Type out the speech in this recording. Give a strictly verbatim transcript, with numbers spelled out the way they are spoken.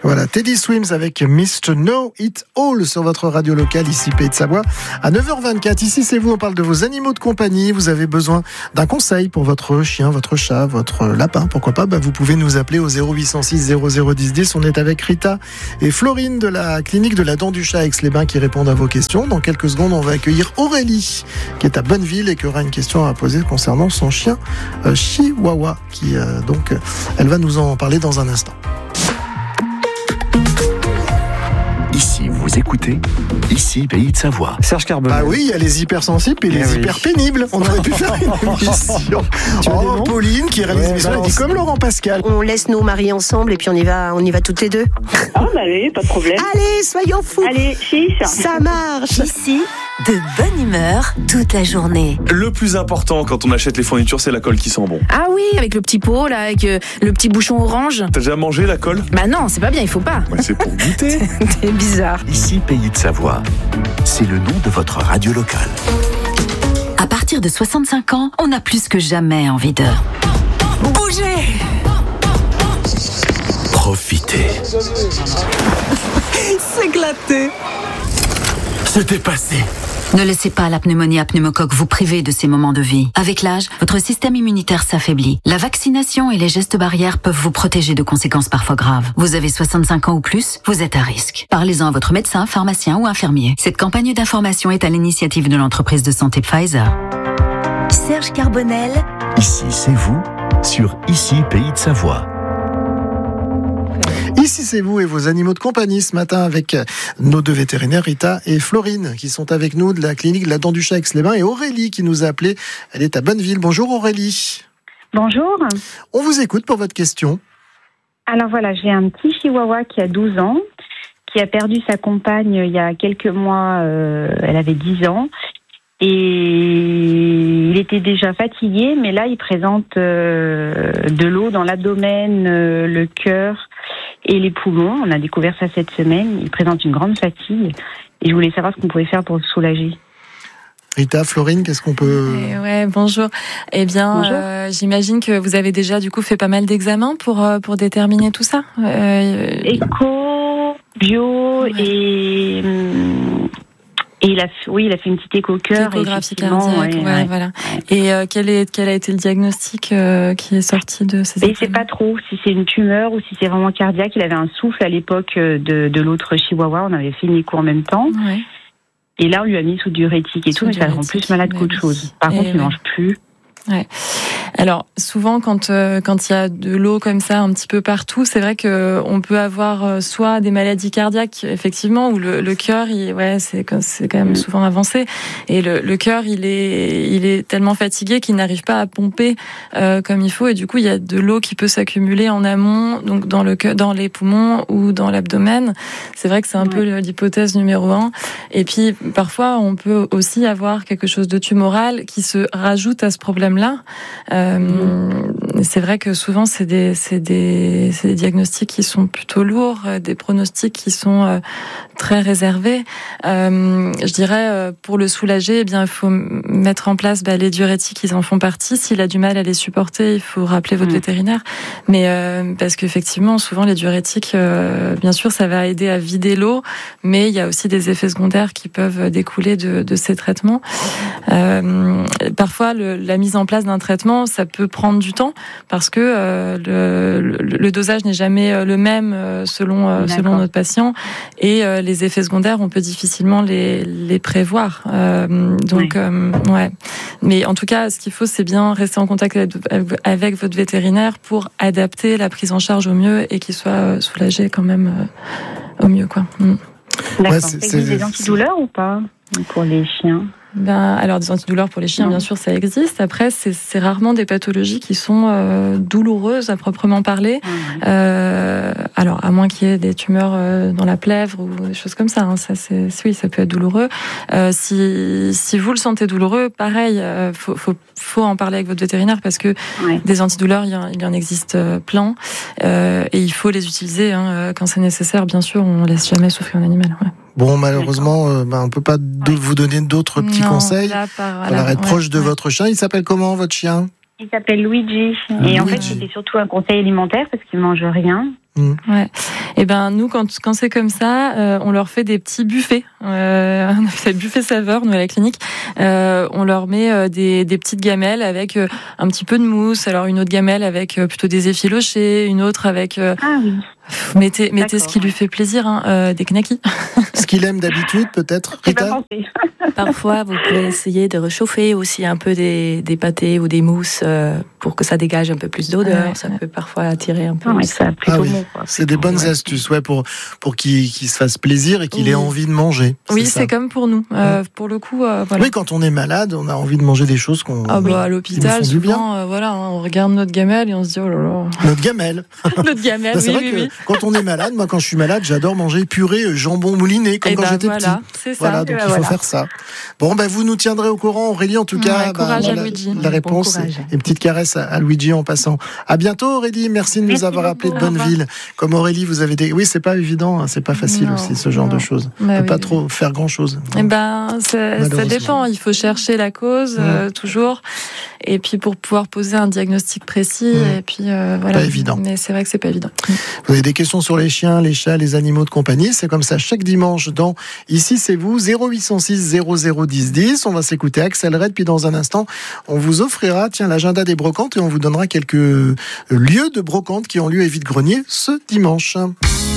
Voilà, Teddy Swims avec mister Know It All sur votre radio locale, ici Pays de Savoie. À neuf heures vingt-quatre, ici c'est vous, on parle de vos animaux de compagnie. Vous avez besoin d'un conseil pour votre chien, votre chat, votre lapin, pourquoi pas, bah vous pouvez nous appeler au zéro huit cent six zéro zéro dix dix. On est avec Rita et Florine de la clinique de la Dent du Chat à Aix-les-Bains qui répondent à vos questions. Dans quelques secondes, on va accueillir Aurélie qui est à Bonneville et qui aura une question à poser concernant son chien euh, Chihuahua qui euh, donc euh, elle va nous en parler dans un instant. Ici, vous écoutez, ici, Pays de Savoie. Serge Carbonel. Ah oui, il y a les hypersensibles et les Eh oui. hyper pénibles. On aurait pu faire une émission. Tu as des Oh, noms Pauline qui réalise Ouais, l'émission, elle dit balance. comme Laurent Pascal. On laisse nos maris ensemble et puis on y va, on y va toutes les deux. Ah bah oui, pas de problème. Allez, soyons fous. Allez, chiche. Ça marche. Ici, de bonne humeur toute la journée. Le plus important quand on achète les fournitures, c'est la colle qui sent bon. Ah oui, avec le petit pot, là, avec euh, le petit bouchon orange. T'as déjà mangé la colle? Bah non, c'est pas bien, il faut pas. Ouais, c'est pour goûter. C'est bizarre. Ici, Pays de Savoie. C'est le nom de votre radio locale. À partir de soixante-cinq ans, on a plus que jamais envie de bouger. Profitez. S'éclater. Se dépasser. Ne laissez pas la pneumonie à pneumocoque vous priver de ces moments de vie. Avec l'âge, votre système immunitaire s'affaiblit. La vaccination et les gestes barrières peuvent vous protéger de conséquences parfois graves. Vous avez soixante-cinq ans ou plus, vous êtes à risque. Parlez-en à votre médecin, pharmacien ou infirmier. Cette campagne d'information est à l'initiative de l'entreprise de santé Pfizer. Serge Carbonel. Ici, c'est vous, sur Ici, Pays de Savoie. Ici c'est vous et vos animaux de compagnie ce matin avec nos deux vétérinaires Rita et Florine qui sont avec nous de la clinique de la Dent du Chat à Aix-les-Bains et Aurélie qui nous a appelé. Elle est à Bonneville. Bonjour Aurélie. Bonjour. On vous écoute pour votre question. Alors voilà, j'ai un petit chihuahua qui a douze ans, qui a perdu sa compagne il y a quelques mois, euh, elle avait dix ans. Et il était déjà fatigué, mais là il présente euh, de l'eau dans l'abdomen, euh, le cœur et les poumons. On a découvert ça cette semaine. Il présente une grande fatigue et je voulais savoir ce qu'on pouvait faire pour le soulager. Rita, Florine, qu'est-ce qu'on peut... Eh ouais, bonjour. Eh bien, Bonjour. Euh, j'imagine que vous avez déjà du coup fait pas mal d'examens pour euh, pour déterminer tout ça. Euh, Écho, bio Ouais. et hum, et il a fait- oui, il a fait une petite écho-cœur. et échographie effectivement, cardiaque, ouais, ouais, ouais. voilà. Et euh, quel est quel a été le diagnostic euh, qui est sorti de ces Mais il sait examens? pas trop si c'est une tumeur ou si c'est vraiment cardiaque. Il avait un souffle à l'époque de, de l'autre chihuahua. On avait fait une écho en même temps. Ouais. Et là, on lui a mis sous diurétique et Sous tout, mais ça le rend diurétique, plus malade bah qu'autre oui. chose. Par Et contre, il ouais. mange plus. Alors souvent quand euh, quand il y a de l'eau comme ça un petit peu partout, c'est vrai que on peut avoir euh, soit des maladies cardiaques effectivement où le, le cœur, il, ouais, c'est c'est quand même souvent avancé et le, le cœur il est il est tellement fatigué qu'il n'arrive pas à pomper euh, comme il faut et du coup il y a de l'eau qui peut s'accumuler en amont donc dans le cœur, dans les poumons ou dans l'abdomen. C'est vrai que c'est un Ouais. peu l'hypothèse numéro un. Et puis parfois on peut aussi avoir quelque chose de tumoral qui se rajoute à ce problème-là. Euh, c'est vrai que souvent c'est des c'est des c'est des diagnostics qui sont plutôt lourds, euh, des pronostics qui sont euh, très réservés. Euh, je dirais euh, pour le soulager, eh bien il faut m- mettre en place bah, les diurétiques, ils en font partie. S'il a du mal à les supporter, il faut rappeler votre Mmh. vétérinaire. Mais euh, parce qu'effectivement, souvent les diurétiques, euh, bien sûr, ça va aider à vider l'eau, mais il y a aussi des effets secondaires qui peuvent découler de, de ces traitements. Euh, parfois, le, la mise en place d'un traitement, ça peut prendre du temps parce que euh, le, le, le dosage n'est jamais le même euh, selon euh, selon notre patient et euh, les effets secondaires, on peut difficilement les les prévoir. Euh, donc, Ouais. euh, ouais. Mais en tout cas, ce qu'il faut, c'est bien rester en contact avec, avec votre vétérinaire pour adapter la prise en charge au mieux et qu'il soit euh, soulagé quand même euh, au mieux, quoi. Mm. D'accord. Ouais, Ça c'est- existe c'est- des antidouleurs ou pas pour les chiens? Ben, alors des antidouleurs pour les chiens, Non. bien sûr, ça existe. Après, c'est, c'est rarement des pathologies qui sont euh, douloureuses à proprement parler. Ah, ouais. Euh, alors, à moins qu'il y ait des tumeurs euh, dans la plèvre ou des choses comme ça, hein, ça c'est, oui, ça peut être douloureux. Euh, si si vous le sentez douloureux, pareil, euh, faut faut faut en parler avec votre vétérinaire parce que Ouais. des antidouleurs, il y en, il y en existe euh, plein euh, et il faut les utiliser hein, quand c'est nécessaire. Bien sûr, on laisse jamais souffrir un animal. Ouais. Bon, malheureusement, euh, bah, on ne peut pas do- vous donner d'autres petits Non, conseils. là, par- Voilà, voilà, être ouais, proche de ouais. votre chien. Il s'appelle comment, votre chien? Il s'appelle Luigi. Et en fait, Luigi. c'était surtout un conseil alimentaire parce qu'il mange rien. Mmh. Ouais. Et ben nous, quand quand c'est comme ça, euh, on leur fait des petits buffets. Euh, on appelle ça le buffet saveur, nous à la clinique. Euh, on leur met euh, des des petites gamelles avec euh, un petit peu de mousse. Alors une autre gamelle avec euh, plutôt des effilochés, une autre avec. Euh, Ah oui. Mettez mettez ce qui lui fait plaisir, hein, euh, des knackis. Ce qu'il aime d'habitude, peut-être. J'ai pas Rita. pensé. Parfois, vous pouvez essayer de réchauffer aussi un peu des, des pâtés ou des mousses euh, pour que ça dégage un peu plus d'odeur. Ouais, ça ouais. peut parfois attirer un peu. Ah ouais, ça plutôt Ah oui. bon, quoi. C'est des bonnes Ouais. astuces, ouais, pour pour qu'il qu'il se fasse plaisir et qu'il Oui. ait envie de manger. Oui, ça. c'est comme pour nous. Euh, pour le coup, euh, voilà. Oui, quand on est malade, on a envie de manger des choses qu'on. Ah bah à qui l'hôpital, nous font du bien. souvent, euh, voilà, hein, on regarde notre gamelle et on se dit oh là là. Notre gamelle. Notre gamelle, Bah, c'est oui, vrai oui, que oui. quand on est malade, moi quand je suis malade, j'adore manger purée euh, jambon mouliné comme Et quand ben j'étais voilà, petit. c'est ça. Voilà, donc Et ben il faut voilà. faire ça. Bon, ben vous nous tiendrez au courant, Aurélie, en tout cas. Ouais, courage à la, Luigi. la Bon réponse courage. et une petite caresse à, à Luigi en passant. À bientôt, Aurélie. Merci de nous Merci avoir appelé de beaucoup. Au revoir. Bonneville. Comme Aurélie, vous avez des. Oui, c'est pas évident, hein, c'est pas facile Non, aussi ce genre non. de choses. On Bah peut oui, pas oui. trop faire grand chose. Eh ben, ça, ça Malheureusement. dépend. Il faut chercher la cause euh, toujours, et puis pour pouvoir poser un diagnostic précis. Mmh. Et puis euh, voilà. Pas évident. Mais c'est vrai que c'est pas évident. Vous avez des questions sur les chiens, les chats, les animaux de compagnie. C'est comme ça chaque dimanche dans Ici c'est vous, zéro huit cent six zéro zéro dix dix. On va s'écouter Axel Red, puis dans un instant, on vous offrira tiens l'agenda des brocantes et on vous donnera quelques lieux de brocantes qui ont lieu à Vide-Grenier ce dimanche.